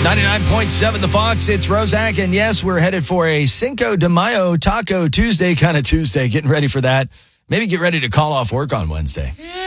99.7 The Fox, it's Roszak, and yes, we're headed for a Cinco de Mayo Taco Tuesday kind of Tuesday, getting ready for that. Maybe get ready to call off work on Wednesday.